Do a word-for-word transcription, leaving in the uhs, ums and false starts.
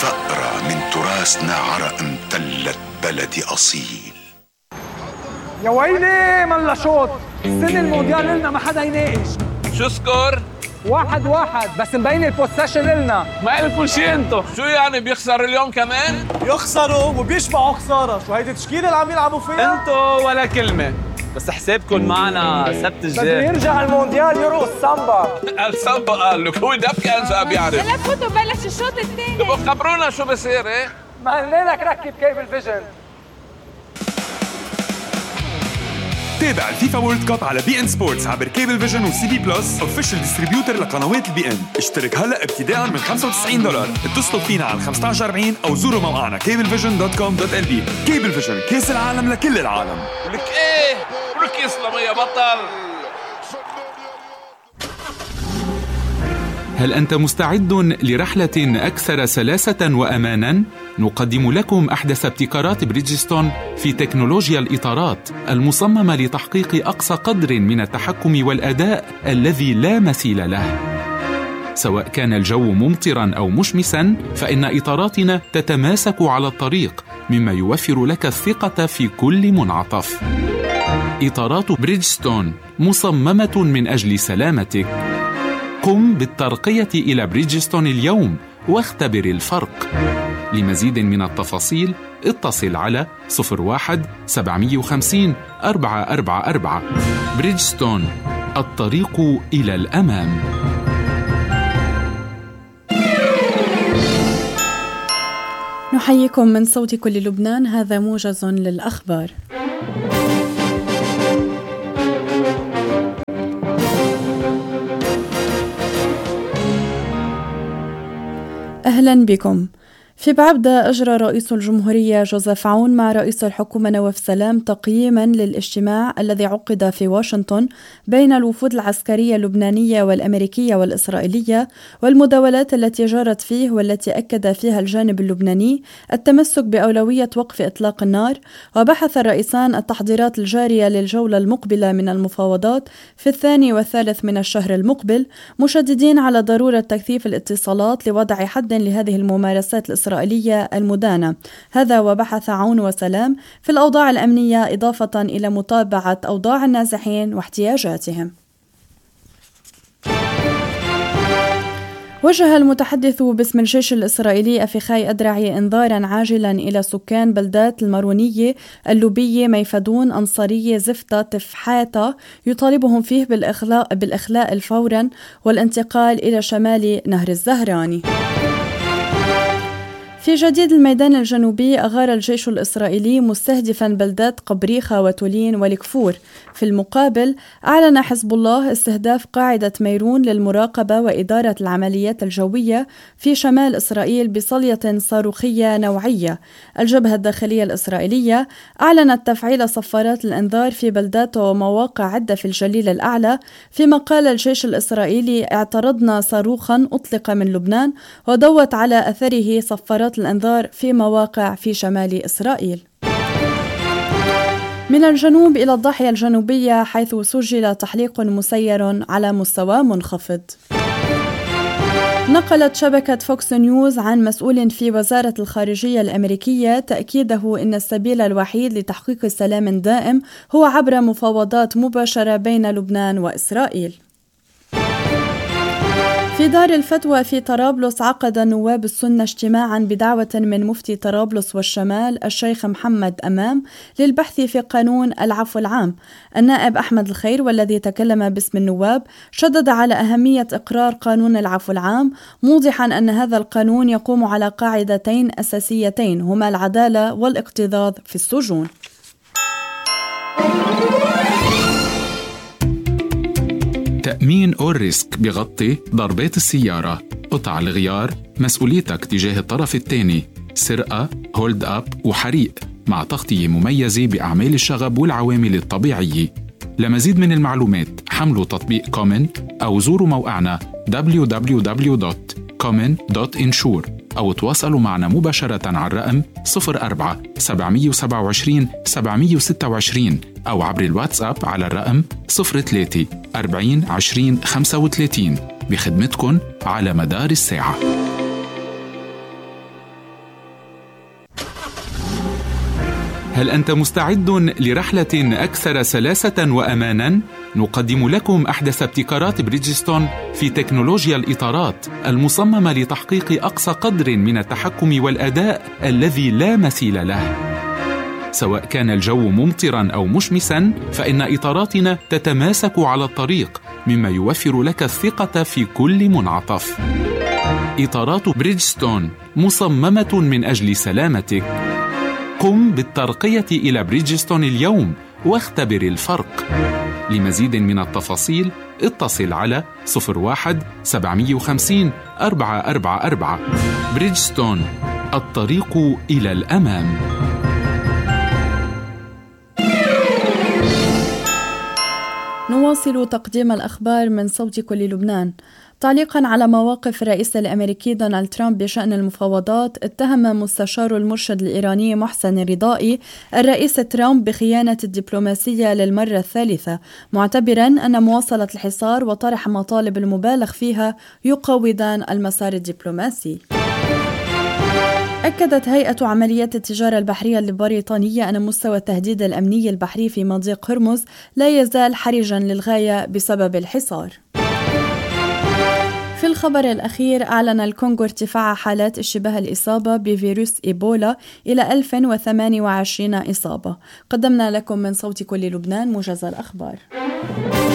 ثأرة من تراثنا عرق امتلت بلدي أصيل. يا ويلي ملا شوط، السنة المونديال لنا ما حدا يناقش. شو سكور؟ واحد واحد، بس مبين البوسيشن لنا. ما إلكم شي انتو. شو يعني بيخسر اليوم كمان؟ يخسروا وبيشبعوا خسارة. شو هيدي التشكيلة اللي عم يلعبوا فيها؟ انتو ولا كلمة، بس حسابكم معنا سبت الجاي. بده يرجع المونديال يرقص سامبا. السامبا قال لك هو دب كان جاب يعرف. هلا فوتوا بلش الشوط الثاني. تبقوا خبرونا شو بصير. ايه ما قلنا لك ركب كيبل فيجن. تابع الفيفا وورلد كاب على بي ان سبورتس عبر كيبل فيجن وسي بي بلس اوفيشال ديستريبيوتر لقنوات البي ان. اشترك هلا ابتداء من خمسة وتسعين دولار. اتصلوا فينا على خمسة عشر أربعين او زوروا موقعنا كيبل فيجن دوت كوم دوت ال بي. كيبل فيجن، كاس العالم لكل العالم. ولك ايه ولك يسلم يا بطل. هل أنت مستعد لرحلة أكثر سلاسة وأماناً؟ نقدم لكم أحدث ابتكارات بريدجستون في تكنولوجيا الإطارات المصممة لتحقيق أقصى قدر من التحكم والأداء الذي لا مثيل له. سواء كان الجو ممطراً أو مشمساً، فإن إطاراتنا تتماسك على الطريق، مما يوفر لك الثقة في كل منعطف. إطارات بريدجستون مصممة من أجل سلامتك. قم بالترقية إلى بريدجستون اليوم واختبر الفرق. لمزيد من التفاصيل اتصل على صفر واحد سبعمية وخمسين أربعة أربعة أربعة. بريدجستون، الطريق إلى الأمام. نحييكم من صوت كل لبنان، هذا موجز للأخبار. أهلا بكم. في بعبدة أجرى رئيس الجمهورية جوزيف عون مع رئيس الحكومة نواف سلام تقييما للاجتماع الذي عقد في واشنطن بين الوفود العسكرية اللبنانية والأمريكية والإسرائيلية، والمداولات التي جرت فيه والتي أكد فيها الجانب اللبناني التمسك بأولوية وقف إطلاق النار. وبحث الرئيسان التحضيرات الجارية للجولة المقبلة من المفاوضات في الثاني والثالث من الشهر المقبل، مشددين على ضرورة تكثيف الاتصالات لوضع حد لهذه الممارسات الإسرائيلية الإسرائيلية المدانة. هذا وبحث عون وسلام في الأوضاع الأمنية، إضافة إلى متابعة أوضاع النازحين واحتياجاتهم. وجه المتحدث باسم الجيش الإسرائيلي أفيخاي أدرعي إنذاراً عاجلاً إلى سكان بلدات المارونية، اللوبية، ميفدون، أنصارية، زفتة، تفحاتة، يطالبهم فيه بالإخلاء, بالإخلاء الفوراً والانتقال إلى شمال نهر الزهراني. في جديد الميدان الجنوبي، أغار الجيش الإسرائيلي مستهدفاً بلدات قبريخة وتولين والكفور. في المقابل، أعلن حزب الله استهداف قاعدة ميرون للمراقبة وإدارة العمليات الجوية في شمال إسرائيل بصلية صاروخية نوعية. الجبهة الداخلية الإسرائيلية أعلنت تفعيل صفارات الإنذار في بلدات ومواقع عدة في الجليل الأعلى، فيما قال الجيش الإسرائيلي اعترضنا صاروخاً أطلق من لبنان وضوت على أثره صفارات الأنذار في مواقع في شمال إسرائيل. من الجنوب إلى الضاحية الجنوبية، حيث سجل تحليق مسير على مستوى منخفض. نقلت شبكة فوكس نيوز عن مسؤول في وزارة الخارجية الأمريكية تأكيده إن السبيل الوحيد لتحقيق سلام دائم هو عبر مفاوضات مباشرة بين لبنان وإسرائيل. في دار الفتوى في طرابلس، عقد نواب السنة اجتماعا بدعوة من مفتي طرابلس والشمال الشيخ محمد أمام للبحث في قانون العفو العام. النائب أحمد الخير والذي تكلم باسم النواب شدد على أهمية إقرار قانون العفو العام، موضحا أن هذا القانون يقوم على قاعدتين أساسيتين هما العدالة والاقتضاض في السجون. تأمين أول ريسك بيغطي ضربات السيارة، قطع الغيار، مسؤوليتك تجاه الطرف الثاني، سرقة، هولد أب وحريق، مع تغطية مميزة بأعمال الشغب والعوامل الطبيعية. لمزيد من المعلومات حملوا تطبيق كومن أو زوروا موقعنا دبليو دبليو دبليو دوت كومن دوت انشور أو تواصلوا معنا مباشرة على الرقم صفر أربعة سبعمية وسبعة وعشرين سبعمية وستة وعشرين أو عبر الواتساب على الرقم صفر ثلاثة أربعين عشرين خمسة وثلاثين، بخدمتكم على مدار الساعة. هل أنت مستعد لرحلة أكثر سلاسة وأماناً؟ نقدم لكم أحدث ابتكارات بريدجستون في تكنولوجيا الإطارات المصممة لتحقيق أقصى قدر من التحكم والأداء الذي لا مثيل له. سواء كان الجو ممطراً أو مشمساً، فإن إطاراتنا تتماسك على الطريق، مما يوفر لك الثقة في كل منعطف. إطارات بريدجستون مصممة من أجل سلامتك. قم بالترقية إلى بريدجستون اليوم واختبر الفرق. لمزيد من التفاصيل اتصل على صفر واحد سبعمية وخمسين أربعة أربعة أربعة. بريدجستون، الطريق إلى الأمام. نواصل تقديم الأخبار من صوت كل لبنان. تعليقا على مواقف الرئيس الأمريكي دونالد ترامب بشأن المفاوضات، اتهم مستشار المرشد الإيراني محسن الرضائي الرئيس ترامب بخيانة الدبلوماسية للمرة الثالثة، معتبرا أن مواصلة الحصار وطرح مطالب المبالغ فيها يقوضان المسار الدبلوماسي. أكدت هيئة عمليات التجارة البحرية البريطانية أن مستوى التهديد الأمني البحري في مضيق هرمز لا يزال حرجا للغاية بسبب الحصار. في الخبر الأخير، أعلن الكونغو ارتفاع حالات اشتباه الإصابة بفيروس إيبولا إلى ألف وثمانية وعشرين إصابة. قدمنا لكم من صوت كل لبنان موجز الأخبار.